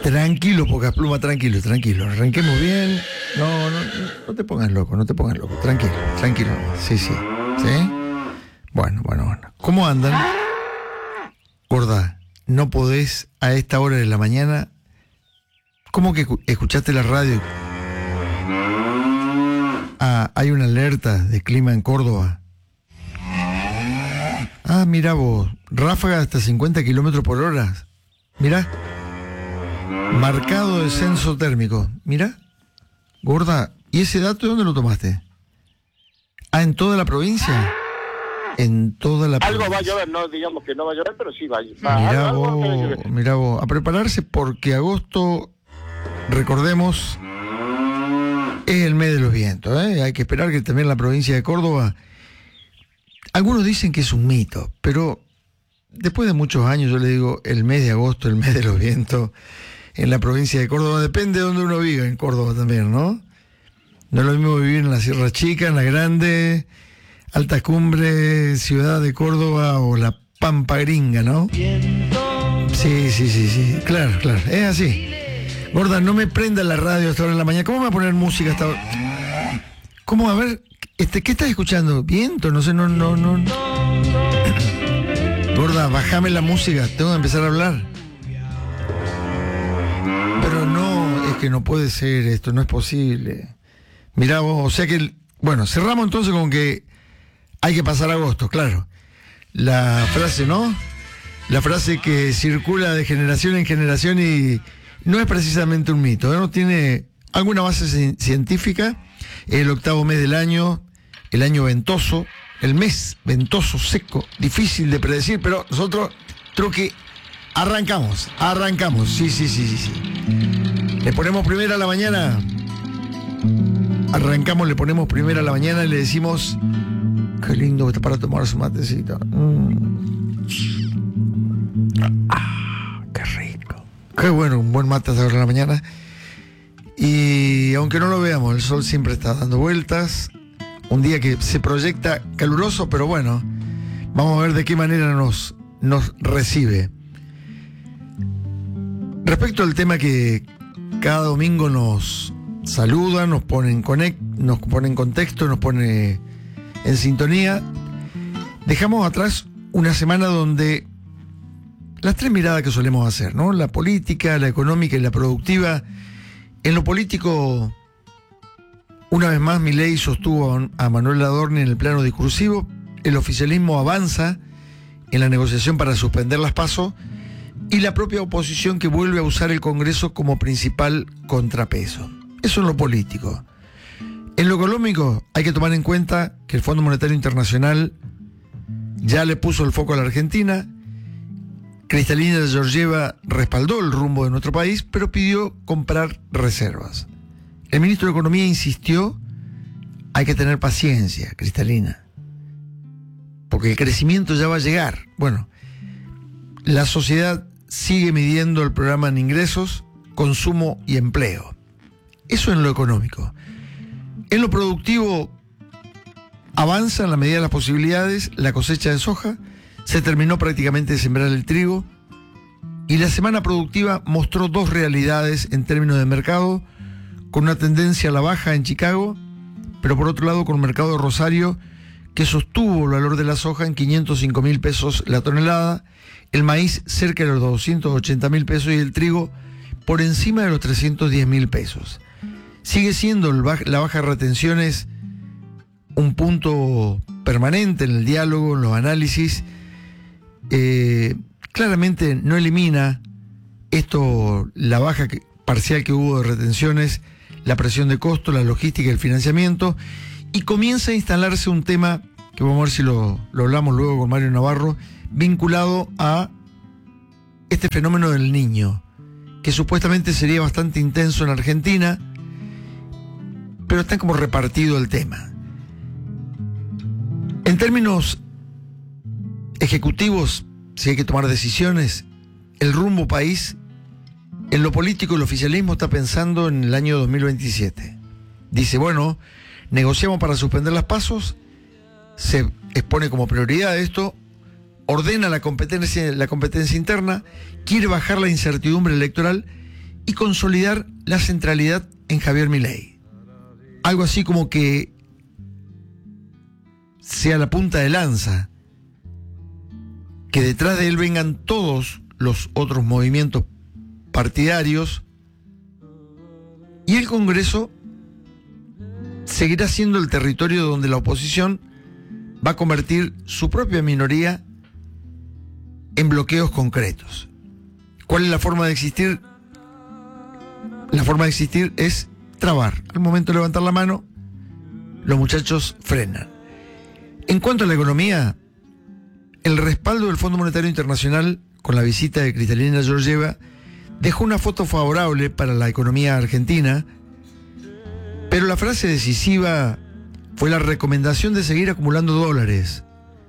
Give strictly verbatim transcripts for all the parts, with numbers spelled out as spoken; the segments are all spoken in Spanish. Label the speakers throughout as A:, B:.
A: Tranquilo, Pocas Plumas, tranquilo, tranquilo. Arranquemos bien. No, no, no te pongas loco, no te pongas loco. Tranquilo, tranquilo. Sí, sí. ¿Sí? Bueno, bueno, bueno. ¿Cómo andan? Gorda, no podés a esta hora de la mañana. ¿Cómo que escuchaste la radio? Ah, hay una alerta de clima en Córdoba. Ah, mira vos, ráfaga hasta cincuenta kilómetros por hora. Mirá. Marcado descenso térmico. Mira, gorda, ¿y ese dato de dónde lo tomaste? Ah, ¿en toda la provincia? En toda la
B: Algo
A: provincia.
B: va a llover, no digamos que no va a llover, pero sí va a llover.
A: Mirá
B: Algo- algo debe
A: vos,
B: llover.
A: mirá vos, a prepararse porque agosto, recordemos, es el mes de los vientos, ¿eh? Hay que esperar que también la provincia de Córdoba, algunos dicen que es un mito, pero después de muchos años yo le digo, el mes de agosto, el mes de los vientos, en la provincia de Córdoba, depende de donde uno viva en Córdoba también, ¿no? No es lo mismo vivir en la Sierra Chica, en la Grande, Alta Cumbre, Ciudad de Córdoba o la Pampa Gringa, ¿no? Sí, sí, sí, sí, claro, claro, es así. Gorda, no me prenda la radio hasta ahora en la mañana. ¿Cómo me va a poner música hasta ahora? ¿Cómo? A ver, este, ¿qué estás escuchando? ¿Viento? No sé, no, no, no. Gorda, bájame la música, tengo que empezar a hablar. Pero no, es que no puede ser esto, no es posible. Mirá vos, o sea que, bueno, cerramos entonces con que hay que pasar agosto, claro. La frase, ¿no? La frase que circula de generación en generación y no es precisamente un mito, ¿no? Tiene alguna base ci- científica. El octavo mes del año, el año ventoso, el mes ventoso, seco, difícil de predecir, pero nosotros, truqui, arrancamos, arrancamos, sí, sí, sí, sí, sí. Le ponemos primera a la mañana, arrancamos, le ponemos primera a la mañana y le decimos, qué lindo que está para tomar su matecito. Mm. Ah, qué rico. Qué bueno, un buen mate a esta hora de la mañana. Y aunque no lo veamos, el sol siempre está dando vueltas. Un día que se proyecta caluroso, pero bueno, vamos a ver de qué manera nos, nos recibe. Respecto al tema que cada domingo nos saluda, nos pone en conect, nos pone en contexto, nos pone en sintonía, dejamos atrás una semana donde las tres miradas que solemos hacer, ¿no? La política, la económica y la productiva. En lo político, una vez más, Milei sostuvo a Manuel Adorni en el plano discursivo. El oficialismo avanza en la negociación para suspender las PASO y la propia oposición que vuelve a usar el Congreso como principal contrapeso. Eso en lo político. En lo económico, hay que tomar en cuenta que el Fondo Monetario Internacional ya le puso el foco a la Argentina. Kristalina Georgieva respaldó el rumbo de nuestro país, pero pidió comprar reservas. El ministro de Economía insistió, hay que tener paciencia, Kristalina, porque el crecimiento ya va a llegar. Bueno, la sociedad sigue midiendo el programa en ingresos, consumo y empleo. Eso en lo económico. En lo productivo, avanza en la medida de las posibilidades la cosecha de soja, se terminó prácticamente de sembrar el trigo y la semana productiva mostró dos realidades en términos de mercado, con una tendencia a la baja en Chicago, pero por otro lado con el mercado de Rosario que sostuvo el valor de la soja en quinientos cinco mil pesos la tonelada, el maíz cerca de los doscientos ochenta mil pesos y el trigo por encima de los trescientos diez mil pesos. Sigue siendo el baj- la baja de retenciones un punto permanente en el diálogo, en los análisis. Eh, claramente no elimina esto, la baja que, parcial que hubo de retenciones, la presión de costo, la logística y el financiamiento, y comienza a instalarse un tema que vamos a ver si lo, lo hablamos luego con Mario Navarro, vinculado a este fenómeno del Niño, que supuestamente sería bastante intenso en Argentina, pero está como repartido el tema. En términos ejecutivos, si hay que tomar decisiones, el rumbo país, en lo político el oficialismo está pensando en el año dos mil veintisiete. Dice, bueno, negociamos para suspender las pasos, se expone como prioridad esto, ordena la competencia, la competencia interna, quiere bajar la incertidumbre electoral y consolidar la centralidad en Javier Milei. Algo así como que sea la punta de lanza, que detrás de él vengan todos los otros movimientos partidarios y el Congreso seguirá siendo el territorio donde la oposición va a convertir su propia minoría en bloqueos concretos. ¿Cuál es la forma de existir? La forma de existir es trabar. Al momento de levantar la mano, los muchachos frenan. En cuanto a la economía, el respaldo del Fondo Monetario Internacional con la visita de Kristalina Georgieva dejó una foto favorable para la economía argentina, pero la frase decisiva fue la recomendación de seguir acumulando dólares.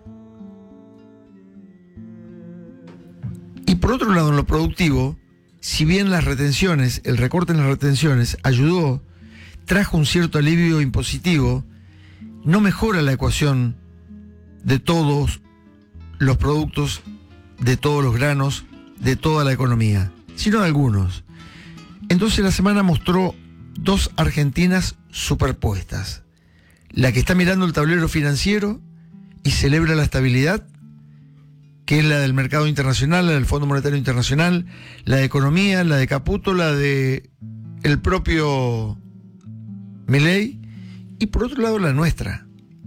A: Y por otro lado, en lo productivo, si bien las retenciones, el recorte en las retenciones ayudó, trajo un cierto alivio impositivo, no mejora la ecuación de todos los productos, de todos los granos, de toda la economía, sino de algunos. Entonces la semana mostró dos Argentinas superpuestas. La que está mirando el tablero financiero y celebra la estabilidad, que es la del mercado internacional, la del Fondo Monetario Internacional, la de economía, la de Caputo, la de el propio Milei, y por otro lado la nuestra.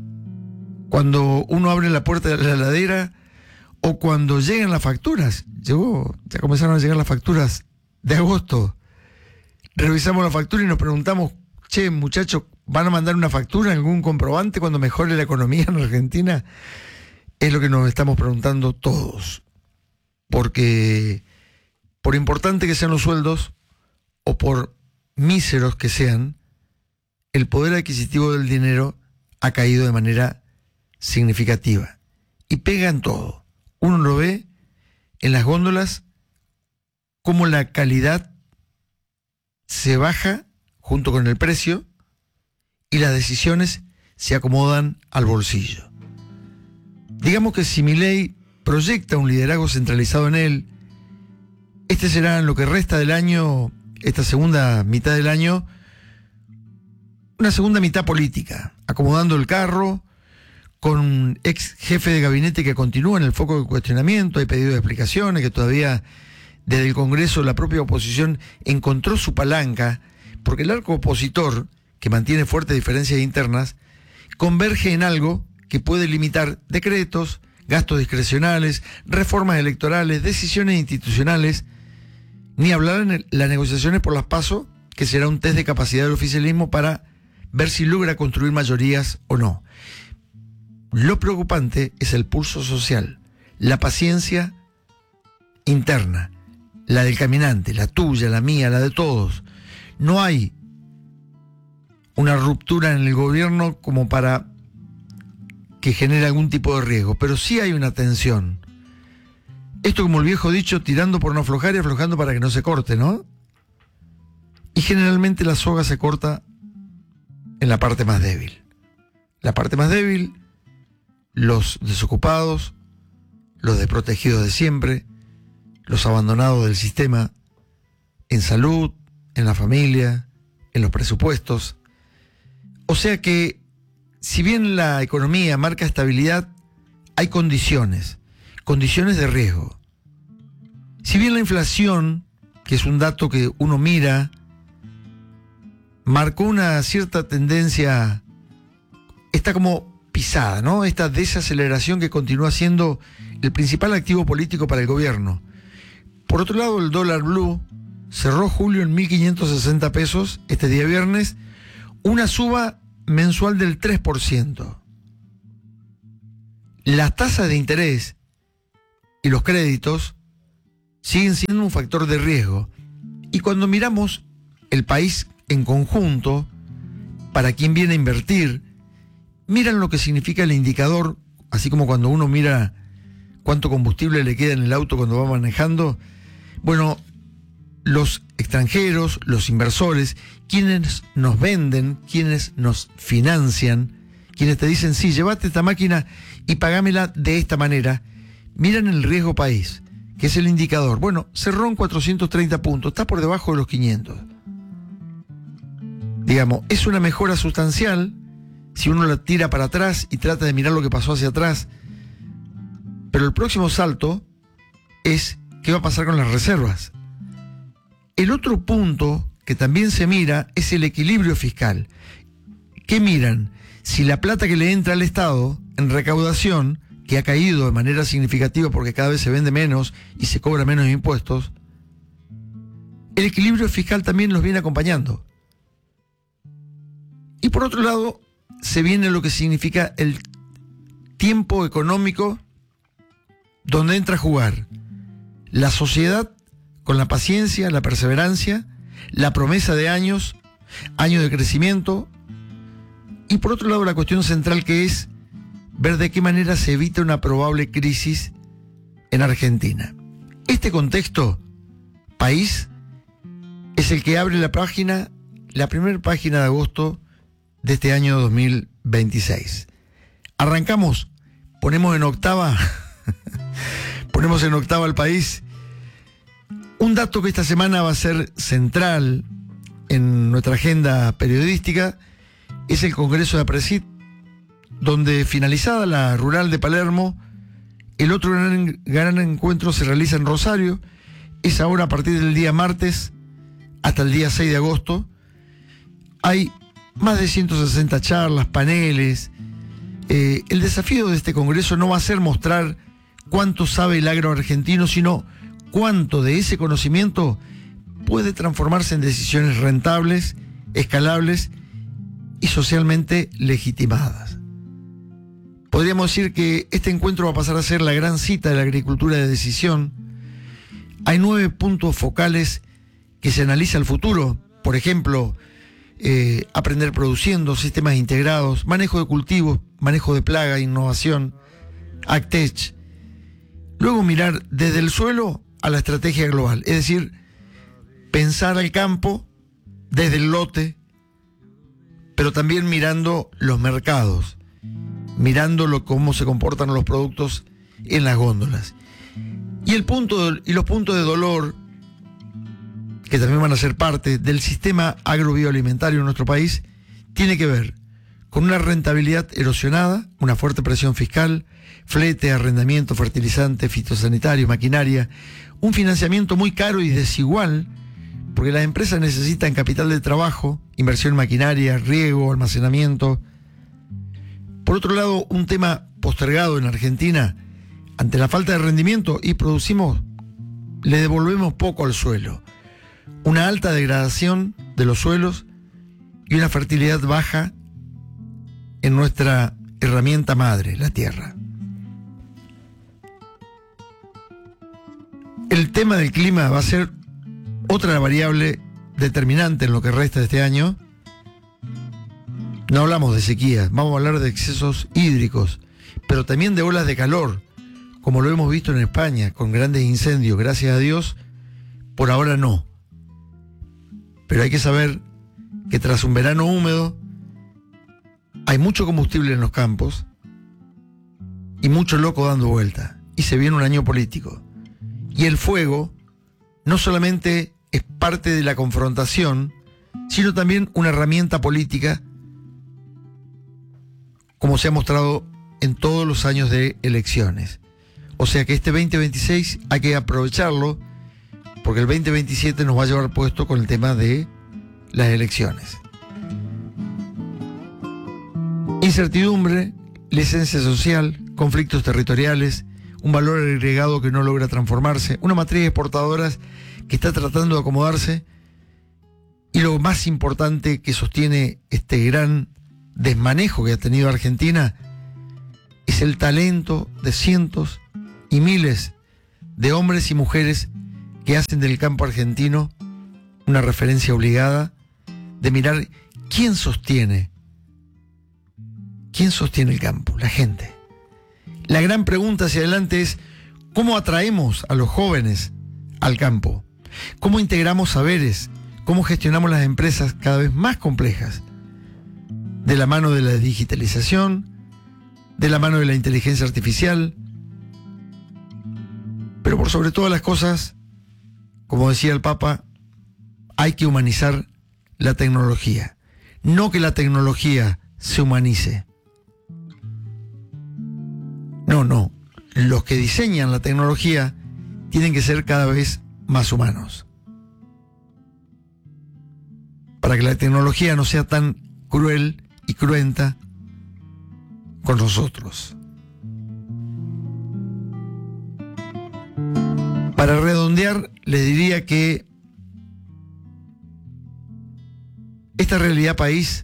A: Cuando uno abre la puerta de la heladera o cuando llegan las facturas, llegó, ya comenzaron a llegar las facturas de agosto, revisamos la factura y nos preguntamos, che, muchachos, ¿van a mandar una factura, algún comprobante cuando mejore la economía en Argentina? Es lo que nos estamos preguntando todos. Porque por importante que sean los sueldos, o por míseros que sean, el poder adquisitivo del dinero ha caído de manera significativa. Y pega en todo. Uno lo ve en las góndolas, cómo la calidad se baja junto con el precio y las decisiones se acomodan al bolsillo. Digamos que si Milei proyecta un liderazgo centralizado en él, este será en lo que resta del año, esta segunda mitad del año, una segunda mitad política, acomodando el carro, con un ex jefe de gabinete que continúa en el foco de cuestionamiento, hay pedido de explicaciones, que todavía desde el Congreso la propia oposición encontró su palanca, porque el arco opositor, que mantiene fuertes diferencias internas, converge en algo que puede limitar decretos, gastos discrecionales, reformas electorales, decisiones institucionales, ni hablar en el, las negociaciones por las PASO, que será un test de capacidad del oficialismo para ver si logra construir mayorías o no. Lo preocupante es el pulso social, la paciencia interna, la del caminante, la tuya, la mía, la de todos. No hay una ruptura en el gobierno como para que genere algún tipo de riesgo, pero sí hay una tensión. Esto, como el viejo dicho, tirando por no aflojar y aflojando para que no se corte, ¿no? Y generalmente la soga se corta en la parte más débil. La parte más débil, los desocupados, los desprotegidos de siempre, los abandonados del sistema, en salud, en la familia, en los presupuestos. O sea que, si bien la economía marca estabilidad, hay condiciones, condiciones de riesgo. Si bien la inflación, que es un dato que uno mira, marcó una cierta tendencia, está como pisada, ¿no? Esta desaceleración que continúa siendo el principal activo político para el gobierno. Por otro lado, el dólar blue cerró julio en mil quinientos sesenta pesos este día viernes, una suba mensual del tres por ciento. Las tasas de interés y los créditos siguen siendo un factor de riesgo. Y cuando miramos el país en conjunto, para quien viene a invertir, miran lo que significa el indicador, así como cuando uno mira cuánto combustible le queda en el auto cuando va manejando. Bueno, los extranjeros, los inversores, quienes nos venden, quienes nos financian, quienes te dicen, sí, llévate esta máquina y pagámela de esta manera, miran el riesgo país, que es el indicador. Bueno, cerró en cuatrocientos treinta puntos, está por debajo de los quinientos. Digamos, es una mejora sustancial si uno la tira para atrás y trata de mirar lo que pasó hacia atrás. Pero el próximo salto es qué va a pasar con las reservas. El otro punto que también se mira es el equilibrio fiscal. ¿Qué miran? Si la plata que le entra al Estado en recaudación, que ha caído de manera significativa porque cada vez se vende menos y se cobra menos impuestos, el equilibrio fiscal también los viene acompañando. Y por otro lado, se viene lo que significa el tiempo económico donde entra a jugar la sociedad con la paciencia, la perseverancia, la promesa de años, años de crecimiento, y por otro lado la cuestión central que es ver de qué manera se evita una probable crisis en Argentina. Este contexto, país, es el que abre la página, la primera página de agosto de este año dos mil veintiséis. Arrancamos, ponemos en octava, ponemos en octava al país. Un dato que esta semana va a ser central en nuestra agenda periodística es el Congreso de APRESID, donde finalizada la rural de Palermo, el otro gran, gran encuentro se realiza en Rosario. Es ahora a partir del día martes hasta el día seis de agosto. Hay más de ciento sesenta charlas, paneles. Eh, el desafío de este congreso no va a ser mostrar cuánto sabe el agro argentino, sino cuánto de ese conocimiento puede transformarse en decisiones rentables, escalables y socialmente legitimadas. Podríamos decir que este encuentro va a pasar a ser la gran cita de la agricultura de decisión. Hay nueve puntos focales que se analiza el futuro. Por ejemplo, eh, aprender produciendo, sistemas integrados, manejo de cultivos, manejo de plaga, innovación, AgTech. Luego mirar desde el suelo a la estrategia global, es decir, pensar al campo desde el lote, pero también mirando los mercados, mirando lo, cómo se comportan los productos en las góndolas. Y, el punto de, y los puntos de dolor, que también van a ser parte del sistema agrobioalimentario en nuestro país, tiene que ver con una rentabilidad erosionada, una fuerte presión fiscal, flete, arrendamiento, fertilizante, fitosanitario, maquinaria, un financiamiento muy caro y desigual, porque las empresas necesitan capital de trabajo, inversión en maquinaria, riego, almacenamiento. Por otro lado, un tema postergado en Argentina, ante la falta de rendimiento, y producimos, le devolvemos poco al suelo. Una alta degradación de los suelos y una fertilidad baja en nuestra herramienta madre, la tierra. El tema del clima va a ser otra variable determinante en lo que resta de este año. No hablamos de sequías, vamos a hablar de excesos hídricos, pero también de olas de calor, como lo hemos visto en España, con grandes incendios. Gracias a Dios, por ahora no. Pero hay que saber que tras un verano húmedo, hay mucho combustible en los campos y mucho loco dando vuelta. Y se viene un año político. Y el fuego no solamente es parte de la confrontación, sino también una herramienta política, como se ha mostrado en todos los años de elecciones. O sea que este veinte veintiséis hay que aprovecharlo, porque el veinte veintisiete nos va a llevar puesto con el tema de las elecciones. Incertidumbre, licencia social, conflictos territoriales, un valor agregado que no logra transformarse, una matriz exportadora que está tratando de acomodarse, y lo más importante que sostiene este gran desmanejo que ha tenido Argentina es el talento de cientos y miles de hombres y mujeres que hacen del campo argentino una referencia obligada de mirar quién sostiene, quién sostiene el campo, la gente. La gran pregunta hacia adelante es cómo atraemos a los jóvenes al campo, cómo integramos saberes, cómo gestionamos las empresas cada vez más complejas, de la mano de la digitalización, de la mano de la inteligencia artificial, pero por sobre todas las cosas, como decía el Papa, hay que humanizar la tecnología. No que la tecnología se humanice. No, no. Los que diseñan la tecnología tienen que ser cada vez más humanos. Para que la tecnología no sea tan cruel y cruenta con nosotros. Para redondear, les diría que esta realidad país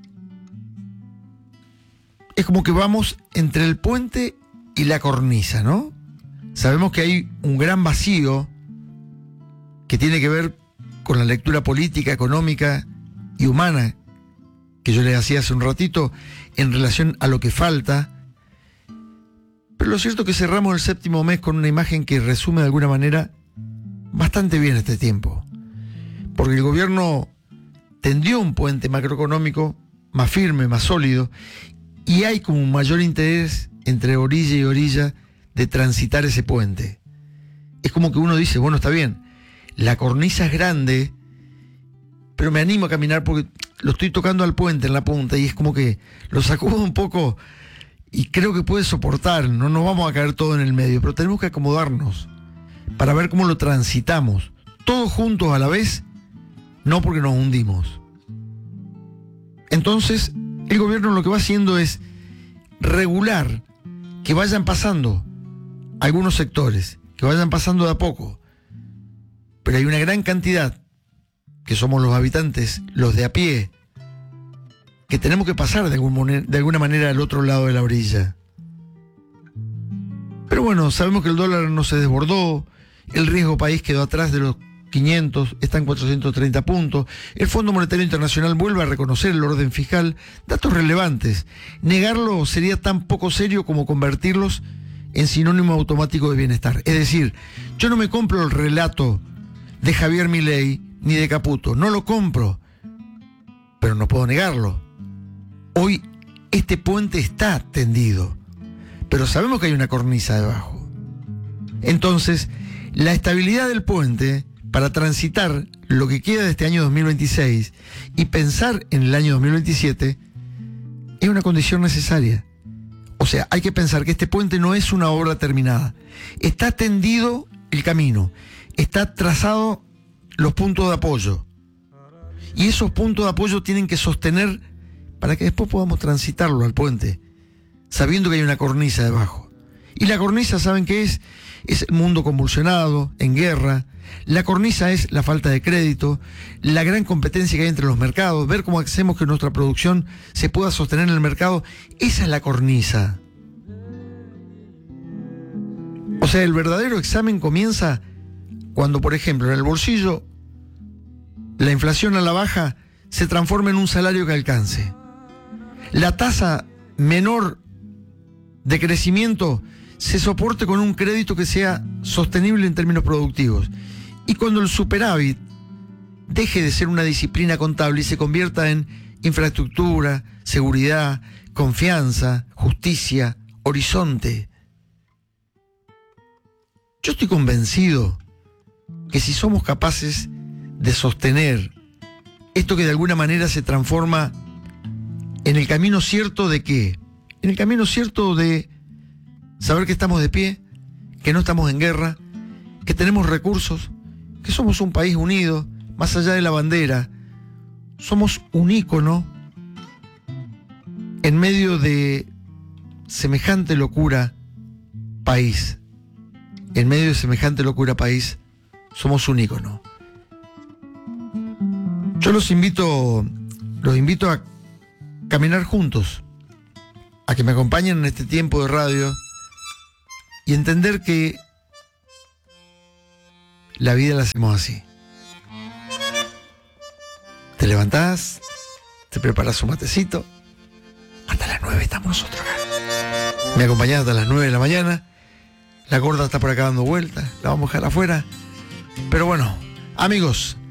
A: es como que vamos entre el puente y la cornisa, ¿no? Sabemos que hay un gran vacío que tiene que ver con la lectura política, económica y humana que yo les hacía hace un ratito en relación a lo que falta. Pero lo cierto es que cerramos el séptimo mes con una imagen que resume de alguna manera bastante bien este tiempo. Porque el gobierno tendió un puente macroeconómico más firme, más sólido, y hay como un mayor interés entre orilla y orilla de transitar ese puente. Es como que uno dice, bueno, está bien, la cornisa es grande, pero me animo a caminar porque lo estoy tocando al puente en la punta y es como que lo sacudo un poco y creo que puede soportar, no nos vamos a caer todo en el medio, pero tenemos que acomodarnos para ver cómo lo transitamos, todos juntos a la vez, no porque nos hundimos. Entonces, el gobierno lo que va haciendo es regular que vayan pasando algunos sectores, que vayan pasando de a poco, pero hay una gran cantidad, que somos los habitantes, los de a pie, que tenemos que pasar de, algún, de alguna manera al otro lado de la orilla. Pero bueno, sabemos que el dólar no se desbordó, el riesgo país quedó atrás de los quinientos, está en cuatrocientos treinta puntos, el Fondo Monetario Internacional vuelve a reconocer el orden fiscal, datos relevantes. Negarlo sería tan poco serio como convertirlos en sinónimo automático de bienestar. Es decir, yo no me compro el relato de Javier Milei ni de Caputo, no lo compro, pero no puedo negarlo. Hoy este puente está tendido, pero sabemos que hay una cornisa debajo. Entonces, la estabilidad del puente para transitar lo que queda de este año dos mil veintiséis y pensar en el año dos mil veintisiete es una condición necesaria. O sea, hay que pensar que este puente no es una obra terminada. Está tendido el camino, está trazado los puntos de apoyo. Y esos puntos de apoyo tienen que sostener para que después podamos transitarlo al puente, sabiendo que hay una cornisa debajo. Y la cornisa, ¿saben qué es? Es el mundo convulsionado, en guerra. La cornisa es la falta de crédito, la gran competencia que hay entre los mercados, ver cómo hacemos que nuestra producción se pueda sostener en el mercado. Esa es la cornisa. O sea, el verdadero examen comienza cuando, por ejemplo, en el bolsillo, la inflación a la baja se transforma en un salario que alcance. La tasa menor de crecimiento se soporte con un crédito que sea sostenible en términos productivos. Y cuando el superávit deje de ser una disciplina contable y se convierta en infraestructura, seguridad, confianza, justicia, horizonte. Yo estoy convencido que si somos capaces de sostener esto que de alguna manera se transforma en el camino cierto de qué, en el camino cierto de saber que estamos de pie, que no estamos en guerra, que tenemos recursos, que somos un país unido, más allá de la bandera, somos un ícono en medio de semejante locura país. En medio de semejante locura país, somos un ícono. Yo los invito, los invito a caminar juntos, a que me acompañen en este tiempo de radio y entender que la vida la hacemos así. Te levantás, te preparás un matecito, hasta las nueve estamos nosotros acá. Me acompañás hasta las nueve de la mañana, la gorda está por acá dando vueltas, la vamos a dejar afuera. Pero bueno, amigos,